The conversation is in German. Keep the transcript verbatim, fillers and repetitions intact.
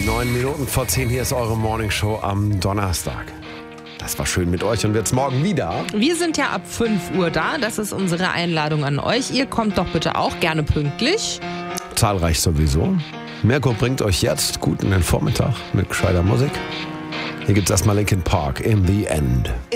Neun Minuten vor zehn, hier ist eure Morningshow am Donnerstag. Das war schön mit euch und wird's morgen wieder. Wir sind ja ab fünf Uhr da. Das ist unsere Einladung an euch. Ihr kommt doch bitte auch gerne pünktlich. Zahlreich sowieso. Mirko bringt euch jetzt gut in den Vormittag mit gescheiter Musik. Hier gibt's erstmal Linkin Park, In the End.